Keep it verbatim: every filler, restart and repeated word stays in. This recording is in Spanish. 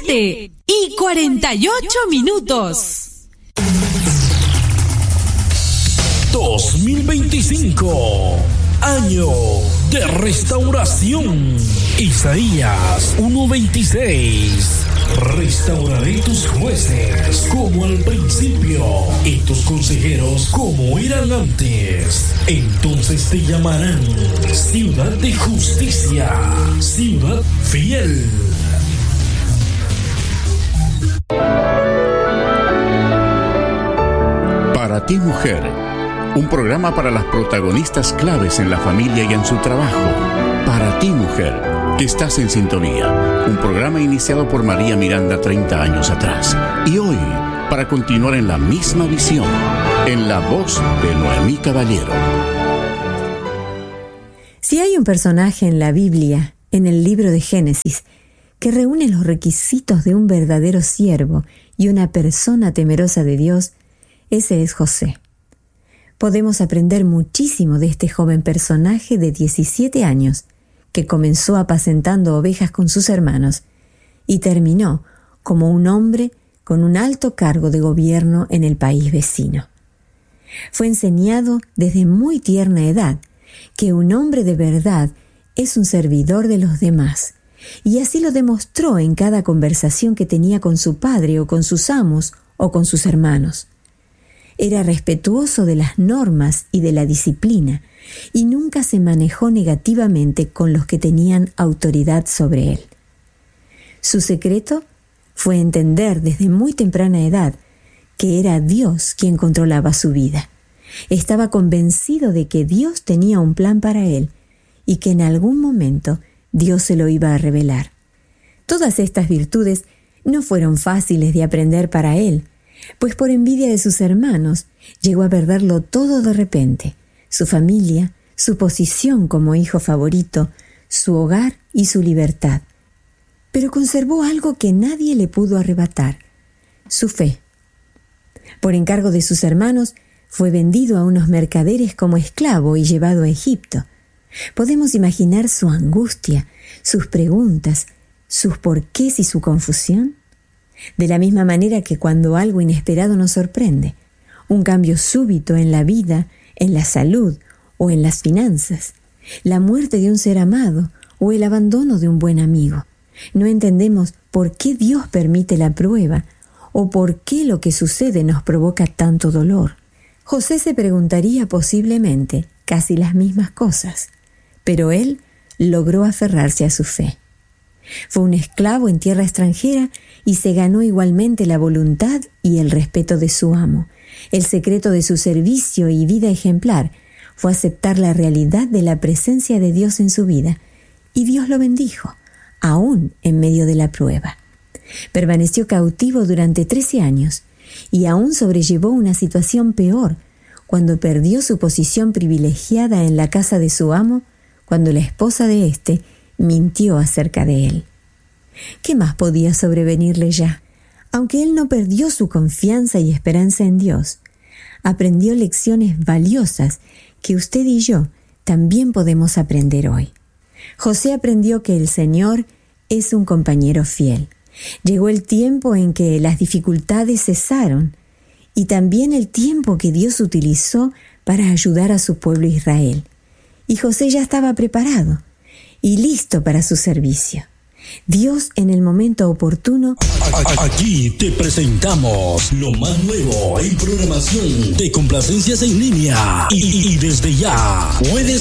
siete y cuarenta y ocho minutos. dos mil veinticinco, año de restauración. Isaías uno veintiséis. Restauraré tus jueces como al principio y tus consejeros como eran antes. Entonces te llamarán ciudad de justicia, ciudad fiel. Para ti, mujer, un programa para las protagonistas claves en la familia y en su trabajo. Para ti, mujer, que estás en sintonía. Un programa iniciado por María Miranda treinta años atrás. Y hoy, para continuar en la misma visión, en la voz de Noemí Caballero. Si hay un personaje en la Biblia, en el libro de Génesis, que reúne los requisitos de un verdadero siervo y una persona temerosa de Dios, ese es José. Podemos aprender muchísimo de este joven personaje de diecisiete años, que comenzó apacentando ovejas con sus hermanos y terminó como un hombre con un alto cargo de gobierno en el país vecino. Fue enseñado desde muy tierna edad que un hombre de verdad es un servidor de los demás, y así lo demostró en cada conversación que tenía con su padre o con sus amos o con sus hermanos. Era respetuoso de las normas y de la disciplina, y nunca se manejó negativamente con los que tenían autoridad sobre él. Su secreto fue entender desde muy temprana edad que era Dios quien controlaba su vida. Estaba convencido de que Dios tenía un plan para él y que en algún momento Dios se lo iba a revelar. Todas estas virtudes no fueron fáciles de aprender para él, pues por envidia de sus hermanos llegó a perderlo todo de repente: su familia, su posición como hijo favorito, su hogar y su libertad. Pero conservó algo que nadie le pudo arrebatar: su fe. Por encargo de sus hermanos, fue vendido a unos mercaderes como esclavo y llevado a Egipto. Podemos imaginar su angustia, sus preguntas, sus porqués y su confusión. De la misma manera que cuando algo inesperado nos sorprende, un cambio súbito en la vida, en la salud o en las finanzas, la muerte de un ser amado o el abandono de un buen amigo, no entendemos por qué Dios permite la prueba o por qué lo que sucede nos provoca tanto dolor. José se preguntaría posiblemente casi las mismas cosas, pero él logró aferrarse a su fe. Fue un esclavo en tierra extranjera y se ganó igualmente la voluntad y el respeto de su amo. El secreto de su servicio y vida ejemplar fue aceptar la realidad de la presencia de Dios en su vida, y Dios lo bendijo, aún en medio de la prueba. Permaneció cautivo durante trece años y aún sobrellevó una situación peor cuando perdió su posición privilegiada en la casa de su amo, cuando la esposa de éste mintió acerca de él. ¿Qué más podía sobrevenirle ya? Aunque él no perdió su confianza y esperanza en Dios, aprendió lecciones valiosas que usted y yo también podemos aprender hoy. José aprendió que el Señor es un compañero fiel. Llegó el tiempo en que las dificultades cesaron y también el tiempo que Dios utilizó para ayudar a su pueblo Israel. Y José ya estaba preparado y listo para su servicio. Dios, en el momento oportuno, aquí te presentamos lo más nuevo en programación de complacencias en línea. Y, y desde ya puedes